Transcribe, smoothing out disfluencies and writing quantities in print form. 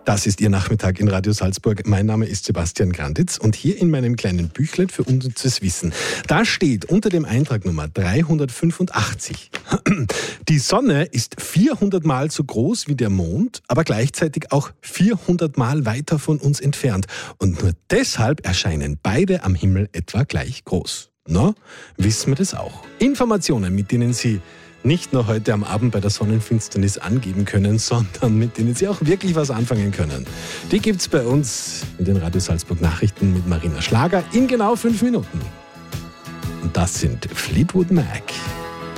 Das ist Ihr Nachmittag in Radio Salzburg. Mein Name ist Sebastian Granditz und hier in meinem kleinen Büchlein für unnützes Wissen, da steht unter dem Eintrag Nummer 385, die Sonne ist 400 Mal so groß wie der Mond, aber gleichzeitig auch 400 Mal weiter von uns entfernt. Und nur deshalb erscheinen beide am Himmel etwa gleich groß. Na, wissen wir das auch? Informationen, mit denen Sie nicht nur heute am Abend bei der Sonnenfinsternis angeben können, sondern mit denen Sie auch wirklich was anfangen können. Die gibt's bei uns in den Radio Salzburg Nachrichten mit Marina Schlager in genau 5 Minuten. Und das sind Fleetwood Mac.